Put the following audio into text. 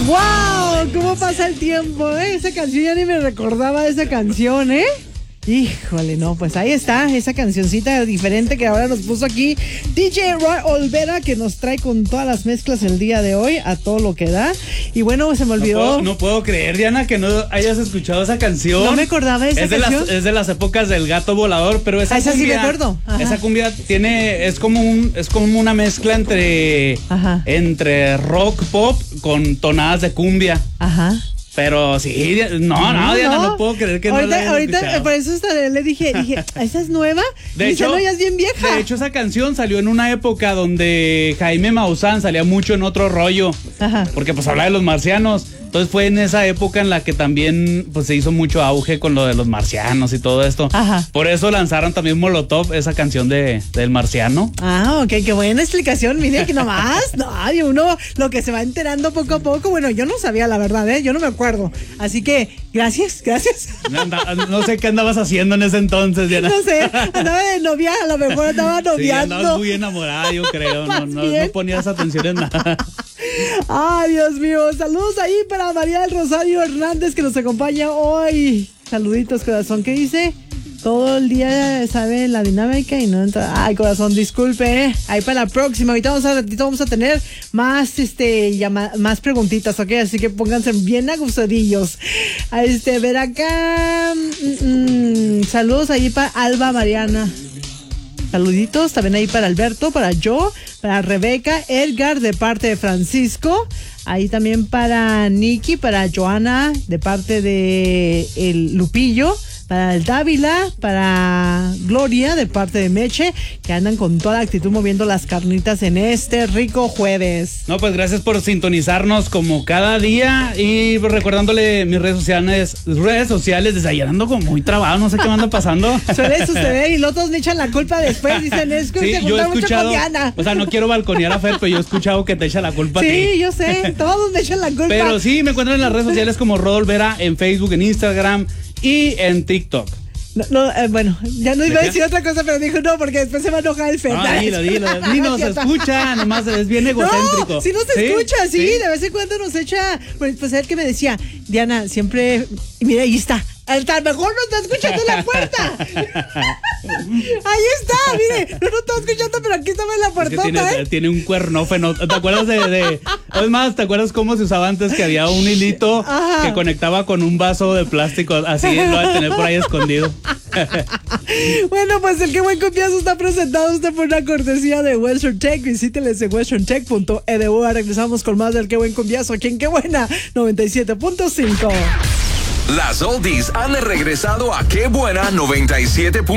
¡Wow! ¿Cómo pasa el tiempo, eh? Esa canción ya ni me recordaba de esa canción, ¿eh? Híjole, no, pues ahí está, esa cancioncita diferente que ahora nos puso aquí DJ Roy Olvera, que nos trae con todas las mezclas el día de hoy, a todo lo que da. Y bueno, se me olvidó. No puedo creer, Diana, que no hayas escuchado esa canción. No me acordaba de esa canción. Es de las épocas del Gato Volador, pero esa cumbia, sí me acuerdo. Ajá. Esa cumbia es como una mezcla entre rock pop con tonadas de cumbia. Ajá. Pero sí, Diana, no puedo creer que no la hayas escuchado. Por eso le dije, ¿esa es nueva? De hecho, no, ya es bien vieja. De hecho, esa canción salió en una época donde Jaime Maussan salía mucho en otro rollo. Ajá. Porque pues hablaba de los marcianos. Entonces fue en esa época en la que también pues se hizo mucho auge con lo de los marcianos y todo esto. Ajá. Por eso lanzaron también Molotov, esa canción del marciano. Ah, ok, qué buena explicación. Mire que nomás, y uno lo que se va enterando poco a poco. Bueno, yo no sabía la verdad, yo no me acuerdo. Así que, gracias. No sé qué andabas haciendo en ese entonces, Diana. No sé, andaba de novia, a lo mejor andaba noviando. Sí, andabas muy enamorada, yo creo. No ponías atención en nada. Ay, Dios mío, saludos ahí para María del Rosario Hernández, que nos acompaña hoy. Saluditos, corazón. ¿Qué dice? Todo el día sabe la dinámica y no entra. Ay, corazón, disculpe, Ahí para la próxima. Ahorita vamos a tener más más preguntitas, ¿ok? Así que pónganse bien agustadillos. Ver acá. Saludos ahí para Alba Mariana. Saluditos también ahí para Alberto, para yo, para Rebeca, Edgar de parte de Francisco. Ahí también para Nikki, para Joana de parte de el Lupillo. Para el Dávila, para Gloria de parte de Meche, que andan con toda la actitud moviendo las carnitas en este rico jueves. No, pues gracias por sintonizarnos como cada día y recordándole mis redes sociales, desayunando como muy trabado, no sé qué me anda pasando. Suele suceder y los otros me echan la culpa después, dicen, es que sí, se junta mucho con Diana. O sea, no quiero balconear a Fer, pero yo he escuchado que te echa la culpa a ti. Sí, yo sé, todos me echan la culpa. Pero sí, me encuentran en las redes sociales como Rod Olvera, en Facebook, en Instagram y en TikTok. Bueno, ya no iba a decir otra cosa, pero dijo no, porque después se va a enojar el Fer. Dilo. Ni nos escucha, nomás es bien egocéntrico. No, sí nos escucha, sí, de vez en cuando nos echa. Pues él que me decía, Diana, siempre, mira, ahí está. A lo mejor no está escuchando la puerta. Ahí está, mire. No está escuchando, pero aquí estaba en la puertota, es que tiene un cuernófeno. ¿Te acuerdas es más, ¿te acuerdas cómo se usaba antes que había un hilito que conectaba con un vaso de plástico? Así lo va a tener por ahí escondido. Bueno, pues el Qué Buen Confianza está presentado usted por una cortesía de Western Tech. Visíteles en westerntech.edu. Regresamos con más del Qué Buen Confianza aquí en Qué Buena 97.5. Las oldies han regresado a Qué Buena 97.5.